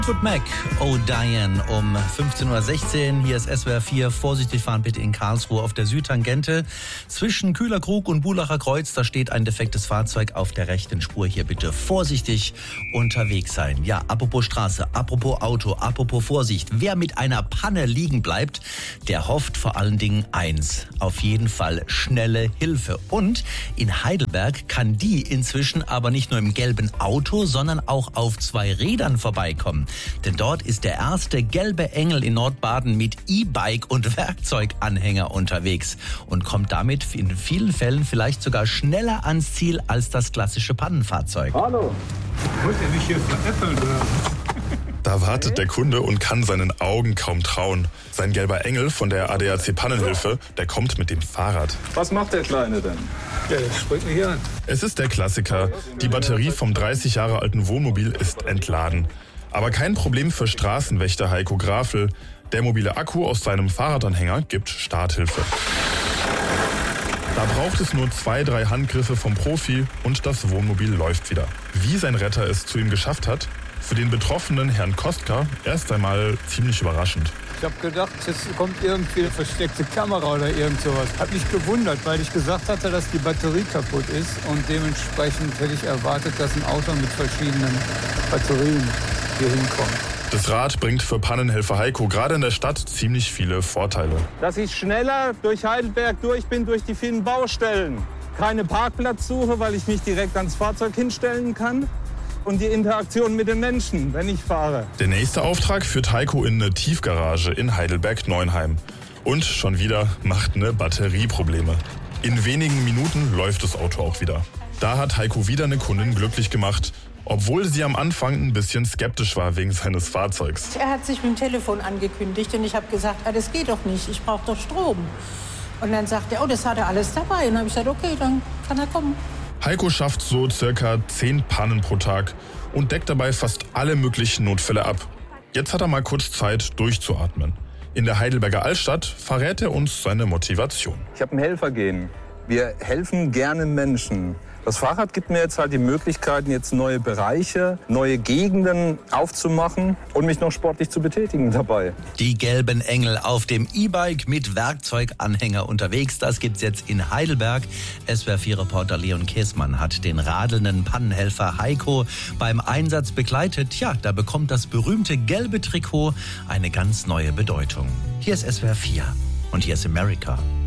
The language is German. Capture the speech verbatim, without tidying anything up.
Fleetwood Mac, Oh Diane, um fünfzehn Uhr sechzehn. Hier ist S W R vier. Vorsichtig fahren bitte in Karlsruhe auf der Südtangente. Zwischen Kühlerkrug und Bulacher Kreuz, da steht ein defektes Fahrzeug auf der rechten Spur. Hier bitte vorsichtig unterwegs sein. Ja, apropos Straße, apropos Auto, apropos Vorsicht. Wer mit einer Panne liegen bleibt, der hofft vor allen Dingen eins. Auf jeden Fall schnelle Hilfe. Und in Heidelberg kann die inzwischen aber nicht nur im gelben Auto, sondern auch auf zwei Rädern vorbeikommen. Denn dort ist der erste gelbe Engel in Nordbaden mit E-Bike und Werkzeuganhänger unterwegs und kommt damit in vielen Fällen vielleicht sogar schneller ans Ziel als das klassische Pannenfahrzeug. Hallo. Wollt ihr mich hier veräppeln? Da wartet der Kunde und kann seinen Augen kaum trauen. Sein gelber Engel von der A D A C Pannenhilfe, der kommt mit dem Fahrrad. Was macht der Kleine denn? Ja, das springt mich hier an. Es ist der Klassiker. Die Batterie vom dreißig Jahre alten Wohnmobil ist entladen. Aber kein Problem für Straßenwächter Heiko Grafel. Der mobile Akku aus seinem Fahrradanhänger gibt Starthilfe. Da braucht es nur zwei, drei Handgriffe vom Profi und das Wohnmobil läuft wieder. Wie sein Retter es zu ihm geschafft hat, für den betroffenen Herrn Kostka erst einmal ziemlich überraschend. Ich habe gedacht, jetzt kommt irgendwie eine versteckte Kamera oder irgend sowas. Hab mich gewundert, weil ich gesagt hatte, dass die Batterie kaputt ist und dementsprechend hätte ich erwartet, dass ein Auto mit verschiedenen Batterien hier hinkommt. Das Rad bringt für Pannenhelfer Heiko gerade in der Stadt ziemlich viele Vorteile. Dass ich schneller durch Heidelberg durch bin, durch die vielen Baustellen. Keine Parkplatzsuche, weil ich mich direkt ans Fahrzeug hinstellen kann. Und die Interaktion mit den Menschen, wenn ich fahre. Der nächste Auftrag führt Heiko in eine Tiefgarage in Heidelberg-Neunheim. Und schon wieder macht eine Batterie Probleme. In wenigen Minuten läuft das Auto auch wieder. Da hat Heiko wieder eine Kundin glücklich gemacht, obwohl sie am Anfang ein bisschen skeptisch war wegen seines Fahrzeugs. Er hat sich mit dem Telefon angekündigt und ich habe gesagt, ah, das geht doch nicht, ich brauche doch Strom. Und dann sagt er, oh, das hat er alles dabei. Und dann habe ich gesagt, okay, dann kann er kommen. Heiko schafft so circa zehn Pannen pro Tag und deckt dabei fast alle möglichen Notfälle ab. Jetzt hat er mal kurz Zeit, durchzuatmen. In der Heidelberger Altstadt verrät er uns seine Motivation. Ich habe ein Helfergehen. Wir helfen gerne Menschen. Das Fahrrad gibt mir jetzt halt die Möglichkeiten, jetzt neue Bereiche, neue Gegenden aufzumachen und mich noch sportlich zu betätigen dabei. Die gelben Engel auf dem E-Bike mit Werkzeuganhänger unterwegs. Das gibt's jetzt in Heidelberg. S W R vier Reporter Leon Käßmann hat den radelnden Pannenhelfer Heiko beim Einsatz begleitet. Ja, da bekommt das berühmte gelbe Trikot eine ganz neue Bedeutung. Hier ist S W R vier und hier ist America.